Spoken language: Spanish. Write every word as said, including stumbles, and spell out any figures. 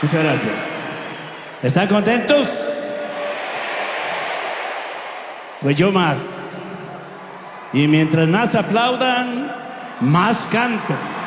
Muchas gracias. ¿Están contentos? Pues yo más. Y mientras más aplaudan, más canto.